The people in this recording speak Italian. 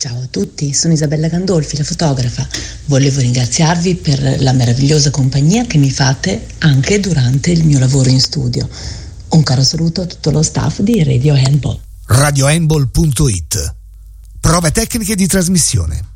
Ciao a tutti, sono Isabella Gandolfi, la fotografa. Volevo ringraziarvi per la meravigliosa compagnia che mi fate anche durante il mio lavoro in studio. Un caro saluto a tutto lo staff di Radio Handball. radiohandball.it. Prove tecniche di trasmissione.